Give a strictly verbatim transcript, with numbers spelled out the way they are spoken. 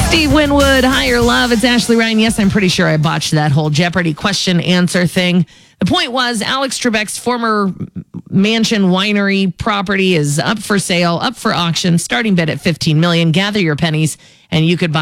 Steve Winwood, Higher Love. It's Ashley Ryan. Yes, I'm pretty sure I botched that whole Jeopardy question answer thing. The point was Alex Trebek's former mansion winery property is up for sale, up for auction, starting bid at fifteen million dollars. Gather your pennies and you could buy